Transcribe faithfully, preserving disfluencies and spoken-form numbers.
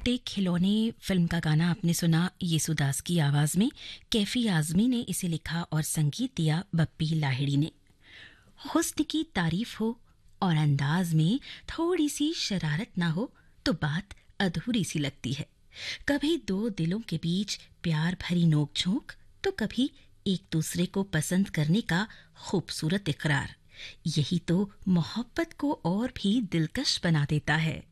टूटे खिलौने फिल्म का गाना आपने सुना येसुदास की आवाज में। कैफी आजमी ने इसे लिखा और संगीत दिया बप्पी लाहिड़ी ने। हुस्न की तारीफ हो और अंदाज में थोड़ी सी शरारत ना हो तो बात अधूरी सी लगती है। कभी दो दिलों के बीच प्यार भरी नोक-झोंक, तो कभी एक दूसरे को पसंद करने का खूबसूरत इकरार। यही तो मोहब्बत को और भी दिलकश बना देता है।